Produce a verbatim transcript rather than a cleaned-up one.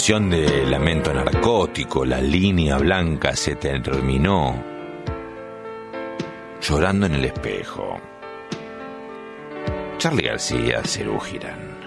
de lamento narcótico, la línea blanca se terminó. Llorando en el espejo. Charly García, Serú Girán.